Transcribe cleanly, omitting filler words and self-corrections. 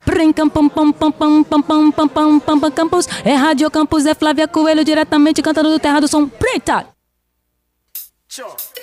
Campus, é Rádio Campus, é Flávia Coelho diretamente cantando do Terra do Som. Preta! Sure.